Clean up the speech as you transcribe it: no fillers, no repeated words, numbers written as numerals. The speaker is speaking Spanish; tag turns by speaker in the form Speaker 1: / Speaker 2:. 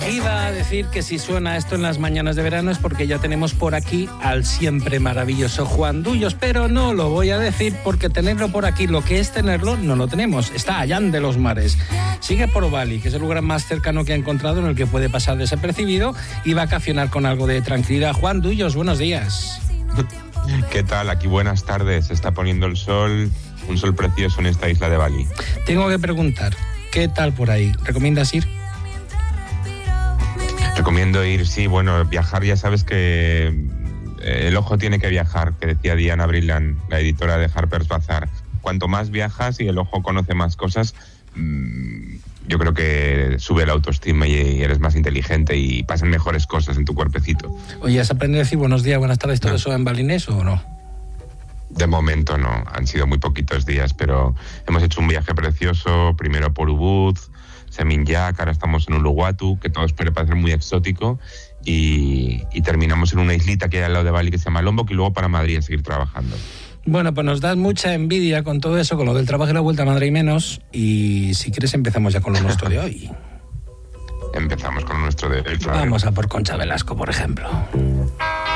Speaker 1: Iba a decir que si suena esto en las mañanas de verano es porque ya tenemos por aquí al siempre maravilloso Juan Dullos, pero no lo voy a decir porque tenerlo por aquí, lo que es tenerlo, no lo tenemos. Está allá de los mares. Sigue por Bali, que es el lugar más cercano que ha encontrado en el que puede pasar desapercibido y vacacionar con algo de tranquilidad. Juan Dullos, buenos días.
Speaker 2: ¿Qué tal? Aquí buenas tardes. Se está poniendo el sol, un sol precioso en esta isla de Bali.
Speaker 1: Tengo que preguntar, ¿qué tal por ahí? ¿Recomiendas ir?
Speaker 2: Recomiendo ir, sí, bueno, viajar, ya sabes que el ojo tiene que viajar, que decía Diana Brilland, la editora de Harper's Bazaar. Cuanto más viajas y el ojo conoce más cosas, yo creo que sube la autoestima y eres más inteligente y pasan mejores cosas en tu cuerpecito.
Speaker 1: Oye, ¿has aprendido a decir buenos días, buenas tardes, todo eso en balinés o no?
Speaker 2: De momento no, han sido muy poquitos días, pero hemos hecho un viaje precioso, primero por Ubud, Seminyak, ahora estamos en Uluwatu, que todo puede parecer muy exótico, y terminamos en una islita que hay al lado de Bali que se llama Lombok y luego para Madrid a seguir trabajando.
Speaker 1: Bueno, pues nos das mucha envidia con todo eso, con lo del trabajo y la vuelta a Madrid y menos, y si quieres empezamos ya con lo nuestro de hoy.
Speaker 2: Empezamos con lo nuestro de hoy.
Speaker 1: Vamos a por Concha Velasco, por ejemplo.